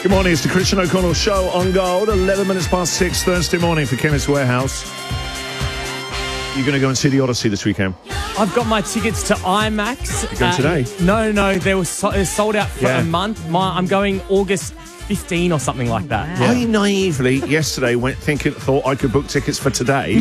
Good morning, it's the Christian O'Connell Show on Gold, 11 minutes past 6, Thursday morning for Chemist Warehouse. You're going to go and see the Odyssey this weekend? I've got my tickets to IMAX. You're going today? No, they were sold out for a month. I'm going August 15 or something like that. I naively, yesterday, thought I could book tickets for today.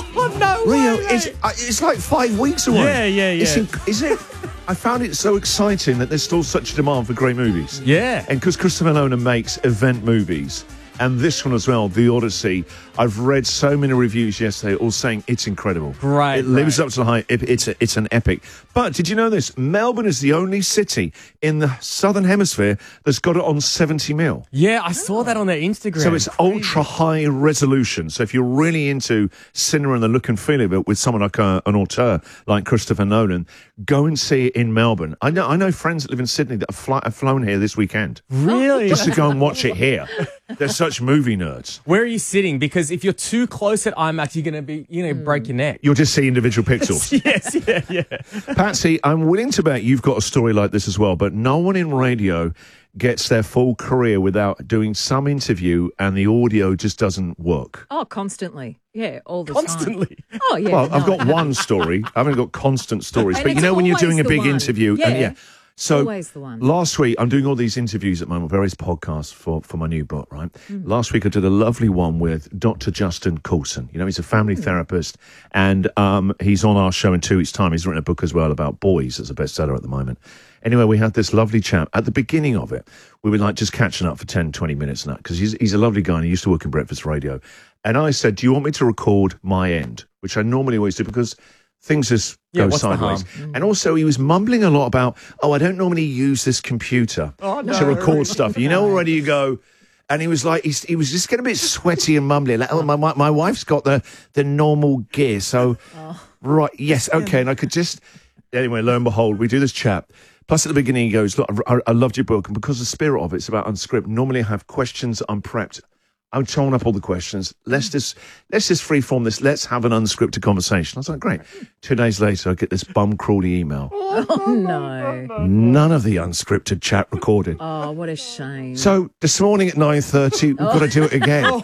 No Rio, way, it's like 5 weeks away. Yeah. Is it? I found it so exciting that there's still such a demand for great movies. Yeah. And because Christopher Nolan makes event movies, and this one as well, The Odyssey, I've read so many reviews yesterday all saying it's incredible. Right. It lives up to the hype. It's an epic. But did you know this? Melbourne is the only city in the Southern Hemisphere that's got it on 70mm. Yeah, I saw that on their Instagram. So it's ultra high resolution. So if you're really into cinema and the look and feel of it with someone like an auteur like Christopher Nolan, go and see it in Melbourne. I know friends that live in Sydney that have flown here this weekend. Really? Just to go and watch it here. They're such movie nerds. Where are you sitting? Because if you're too close at IMAX, you're going to break your neck. You'll just see individual pixels. Yes, yeah. Patsy, I'm willing to bet you've got a story like this as well, but no one in radio gets their full career without doing some interview and the audio just doesn't work. Oh, constantly. Yeah, all the Constantly. time. Oh, yeah. Well, I've got one story. I haven't got constant stories. And But you it's know when you're always doing a the big one. interview. Yeah. So Always the one. last week, I'm doing all these interviews at the moment, various podcasts for my new book, right? Last week, I did a lovely one with Dr. Justin Coulson. You know, he's a family therapist, and he's on our show in 2 weeks' time. He's written a book as well about boys. It's a bestseller at the moment. Anyway, we had this lovely chat. At the beginning of it, we were like just catching up for 10, 20 minutes and that, because he's a lovely guy and he used to work in breakfast radio. And I said, do you want me to record my end? Which I normally always do because things just go what's the sideways. harm? And also he was mumbling a lot about, I don't normally use this computer to record stuff. You know, already you go... And he was like, he was just getting a bit sweaty and mumbling. Like, my wife's got the normal gear. So, right, yes, okay. And I could just... Anyway, lo and behold, we do this chat. Plus, at the beginning, he goes, look, I loved your book. And because the spirit of it's about unscripted, normally I have questions I'm prepped. I'm throwing up all the questions. Let's just freeform this. Let's have an unscripted conversation. I was like, great. 2 days later, I get this bum-crawly email. Oh, no. None of the unscripted chat recorded. Oh, what a shame. So this morning at 9:30, we've got to do it again.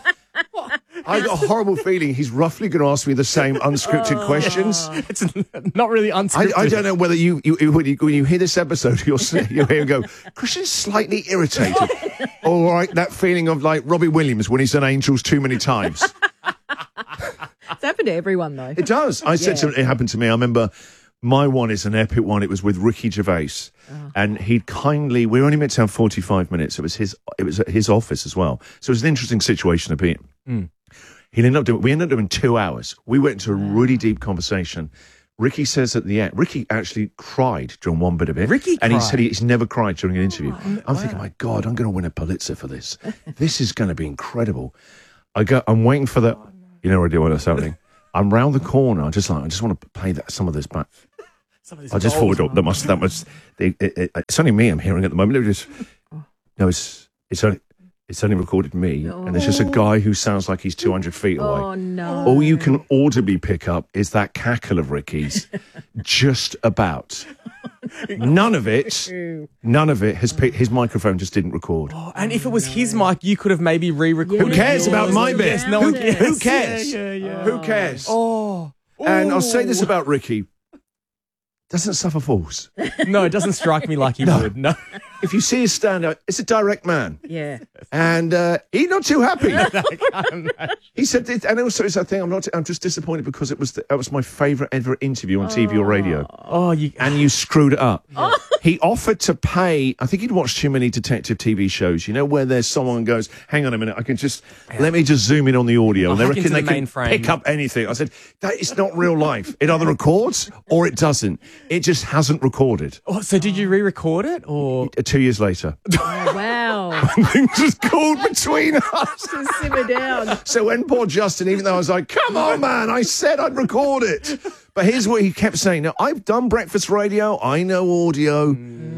I got a horrible feeling he's roughly going to ask me the same unscripted questions. It's not really unscripted. I don't know whether you when you hear this episode, you'll hear him go, Christian's slightly irritated. All right, that feeling of like Robbie Williams when he's done Angels too many times. It's happened to everyone, though. It does. I said to him, it happened to me. I remember my one is an epic one. It was with Ricky Gervais. And he'd kindly, we were only meant to have 45 minutes. It was at his office as well. So it was an interesting situation to be in. We ended up doing 2 hours. We went into a really deep conversation. Ricky says at the end, Ricky actually cried during one bit of it. And he said he's never cried during an interview. I'm thinking, my God, I'm going to win a Pulitzer for this. This is going to be incredible. I'm waiting for the, you know already what's happening. I'm round the corner. I just want to play some of this back. I just thought that must. It's only me I'm hearing at the moment. It's only recorded me, and there's just a guy who sounds like he's 200 feet away. Oh, no. All you can audibly pick up is that cackle of Ricky's, just about. None of it has picked. His microphone just didn't record. Oh, and if it was his mic, you could have maybe re-recorded. Who cares about my bit? Yes, no one cares. Who cares? Yeah. Who cares? Oh. And I'll say this about Ricky. Doesn't suffer fools. No, it doesn't strike me like he would. No. If you see his stand-up, it's a direct man. Yeah. And he's not too happy. He said, and also it's that thing, I'm just disappointed because that was my favourite ever interview on TV or radio. And you screwed it up. He offered to pay, I think he'd watched too many detective TV shows, you know, where there's someone who goes, hang on a minute, let me just zoom in on the audio. And they reckon they can pick up anything. I said, that is not real life. It either records or it doesn't. It just hasn't recorded. Oh, so did you re-record it? Or 2 years later. Oh, wow. Things just cooled between us. Just simmer down. So when poor Justin, even though I was like, come on, man, I said I'd record it. But here's what he kept saying. Now, I've done breakfast radio. I know audio.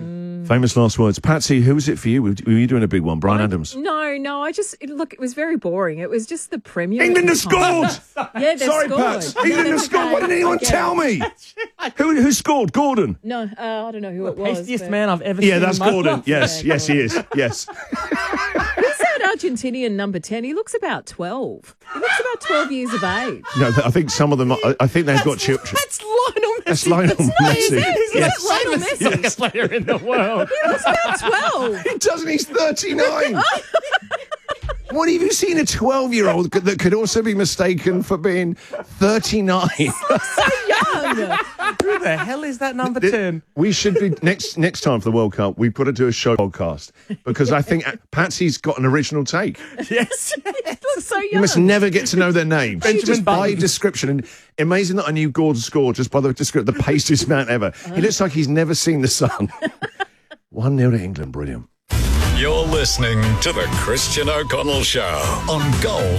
Famous last words. Patsy, who was it for you? Were you doing a big one? Brian Adams. No, it was very boring. It was just the Premier. England have scored! Yeah, they've Sorry, scored. Pats. England have scored. Why didn't anyone tell me? Who scored? Gordon? No, I don't know who it was. Tastiest but- man I've ever seen. Yeah, that's in my Gordon. life. Yes, yes, he is. Yes. Who's that Argentinian number 10? He looks about 12. He looks about 12 years of age. No, I think some of them, I think they've got children. That's Lionel Messi. That's Lionel Messi. He's Yes. the Lionel most Messi. soccer player in the world. He looks about 12. He doesn't, he's 39. What have you seen a 12-year-old that could also be mistaken for being 39? So young. Who the hell is that number 10? We should be next time for the World Cup. We've got to do a show podcast because I think Patsy's got an original take. Yes. He looks so young. You must never get to know their names. Benjamin Just by Button. description. And amazing that I knew Gordon scored just by the description. The pastiest man ever. He looks like he's never seen the sun. 1-0 to England. Brilliant. You're listening to the Christian O'Connell Show on Gold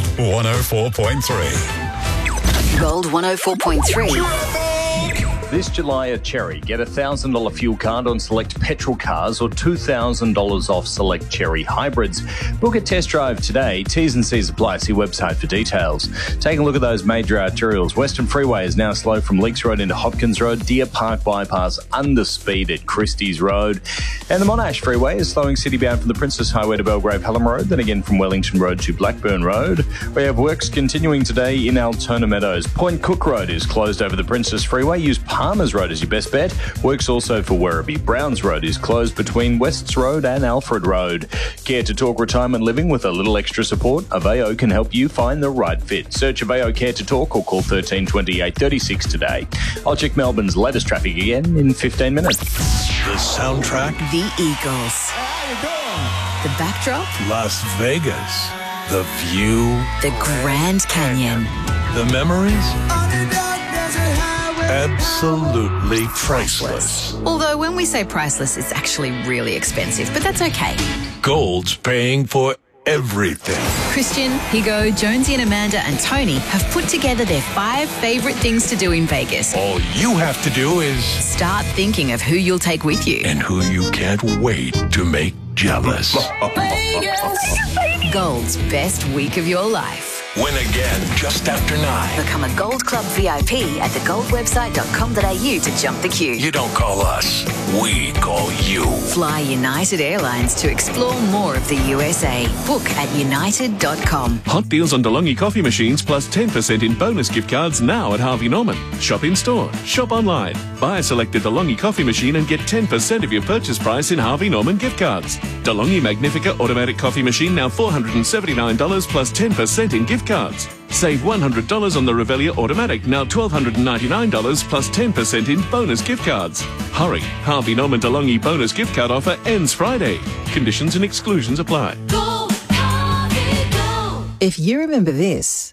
104.3. Gold 104.3. This July at Cherry, get a $1,000 fuel card on select petrol cars or $2,000 off select Cherry hybrids. Book a test drive today. T's and C's apply. See website for details. Take a look at those major arterials. Western Freeway is now slow from Leaks Road into Hopkins Road. Deer Park Bypass under speed at Christie's Road. And the Monash Freeway is slowing citybound from the Princess Highway to Belgrave Hallam Road, then again from Wellington Road to Blackburn Road. We have works continuing today in Altona Meadows. Point Cook Road is closed over the Princess Freeway. Use Palmer's Road is your best bet. Works also for Werribee. Browns Road is closed between Wests Road and Alfred Road. Care to Talk Retirement Living with a little extra support? Aveo can help you find the right fit. Search Aveo Care to Talk or call 1320 836 today. I'll check Melbourne's latest traffic again in 15 minutes. The soundtrack, The Eagles. The backdrop, Las Vegas. The view, the Grand Canyon. the memories, absolutely priceless. Although when we say priceless, it's actually really expensive, but that's okay. Gold's paying for everything. Christian, Higo, Jonesy and Amanda and Tony have put together their 5 favourite things to do in Vegas. All you have to do is... Start thinking of who you'll take with you. and who you can't wait to make jealous. Gold's best week of your life. Win again just after 9. Become a Gold Club VIP at thegoldwebsite.com.au to jump the queue. You don't call us, we call you. Fly United Airlines to explore more of the USA. Book at united.com. Hot deals on DeLonghi coffee machines plus 10% in bonus gift cards now at Harvey Norman. Shop in store, shop online. Buy a selected DeLonghi coffee machine and get 10% of your purchase price in Harvey Norman gift cards. DeLonghi Magnifica automatic coffee machine now $479 plus 10% in gift cards. Save $100 on the Revelia automatic, now $1,299 plus 10% in bonus gift cards. Hurry, Harvey Norman DeLonghi bonus gift card offer ends Friday. Conditions and exclusions apply. If you remember this,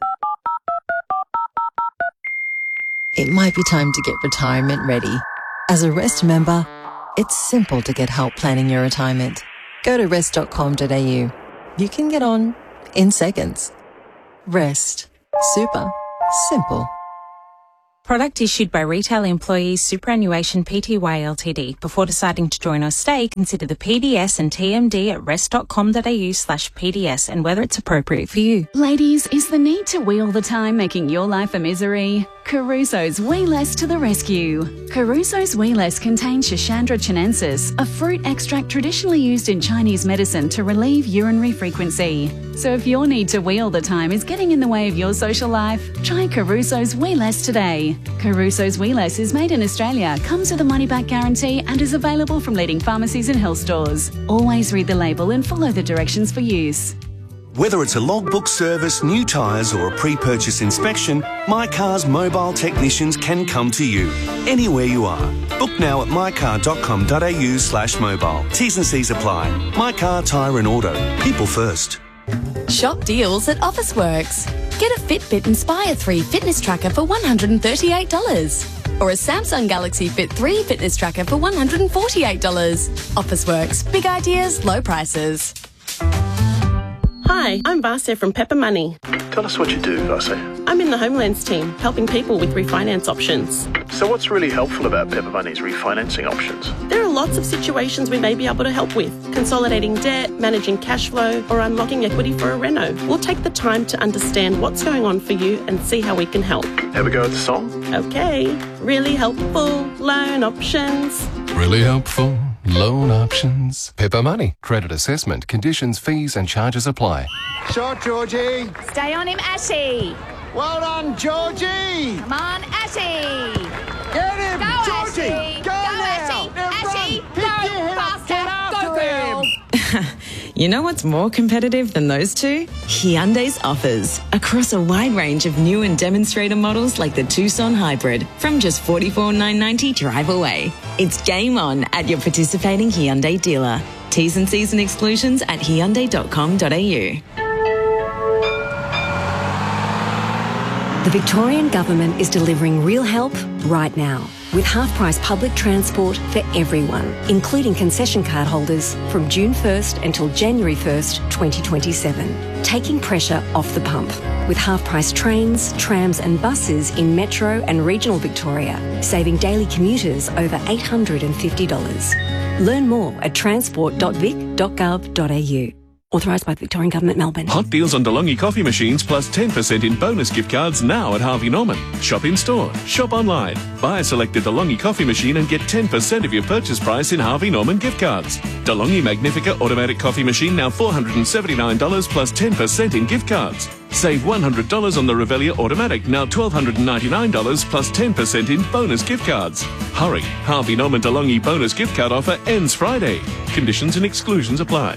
it might be time to get retirement ready. As a Rest member, it's simple to get help planning your retirement. Go to rest.com.au. You can get on in seconds. Rest. Super. Simple. Product issued by Retail Employees Superannuation Pty Ltd. Before deciding to join or stay, consider the PDS and TMD at rest.com.au/PDS and whether it's appropriate for you. Ladies, is the need to wheel the time making your life a misery? Caruso's Wee Less to the rescue. Caruso's Wee Less contains Schisandra chinensis, a fruit extract traditionally used in Chinese medicine to relieve urinary frequency. So if your need to wheel the time is getting in the way of your social life, try Caruso's Wee Less today. Caruso's Wee Less is made in Australia, comes with a money-back guarantee and is available from leading pharmacies and health stores. Always read the label and follow the directions for use. Whether it's a logbook service, new tyres or a pre-purchase inspection, My Car's mobile technicians can come to you, anywhere you are. Book now at mycar.com.au/mobile. T's and C's apply. My Car, Tyre and Auto. People first. Shop deals at Officeworks. Get a Fitbit Inspire 3 fitness tracker for $138. Or a Samsung Galaxy Fit 3 fitness tracker for $148. Officeworks. Big ideas, low prices. Hi, I'm Vasya from Pepper Money. Tell us what you do, Vase. I'm in the Homelands team, helping people with refinance options. So what's really helpful about Pepper Money's refinancing options? There are lots of situations we may be able to help with. Consolidating debt, managing cash flow, or unlocking equity for a reno. We'll take the time to understand what's going on for you and see how we can help. Have a go at the song? Okay. Really helpful loan options. Really helpful loan options. Pepper Money. Credit assessment. Conditions, fees and charges apply. Shot, Georgie. Stay on him, Ashy. Well done, Georgie. Come on, Ashy. Get him, Go, Georgie. Ashy. Go now. Ashy. Go faster. Go, girl. You know what's more competitive than those two? Hyundai's offers. Across a wide range of new and demonstrator models like the Tucson Hybrid from just $44,990 drive away. It's game on at your participating Hyundai dealer. T's and C's and exclusions at hyundai.com.au. The Victorian Government is delivering real help right now with half-price public transport for everyone, including concession card holders from June 1st until January 1st, 2027. Taking pressure off the pump with half-price trains, trams and buses in metro and regional Victoria, saving daily commuters over $850. Learn more at transport.vic.gov.au. Authorised by the Victorian Government, Melbourne. Hot deals on DeLonghi coffee machines plus 10% in bonus gift cards now at Harvey Norman. Shop in store, shop online. Buy a selected DeLonghi coffee machine and get 10% of your purchase price in Harvey Norman gift cards. DeLonghi Magnifica automatic coffee machine now $479 plus 10% in gift cards. Save $100 on the Revelia automatic, now $1,299 plus 10% in bonus gift cards. Hurry, Harvey Norman DeLonghi bonus gift card offer ends Friday. Conditions and exclusions apply.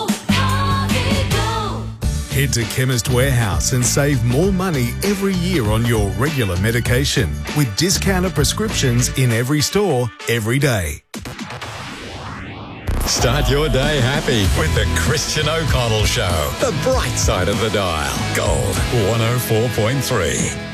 Head to Chemist Warehouse and save more money every year on your regular medication with discounted prescriptions in every store, every day. Start your day happy with the Christian O'Connell Show. The bright side of the dial. Gold 104.3.